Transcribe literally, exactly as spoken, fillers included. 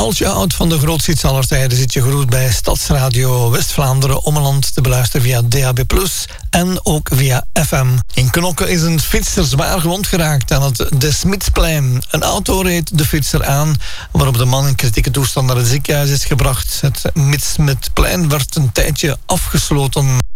Haltje oud van de grootste aller tijden zit je gegroet bij Stadsradio West-Vlaanderen Ommeland te beluisteren via D A B plus, en ook via F M. In Knokke is een fietser zwaar gewond geraakt aan het De Smidsplein. Een auto reed de fietser aan, waarop de man in kritieke toestand naar het ziekenhuis is gebracht. Het De Smidsplein werd een tijdje afgesloten.